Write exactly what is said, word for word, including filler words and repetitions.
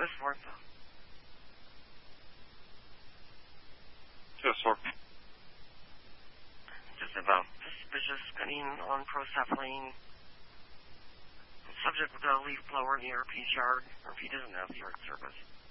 this work, though? Yes, sir. Just about suspicious spinning on procephaline. Subject with a leaf blower in the airpiece yard, or if he doesn't have the yard service.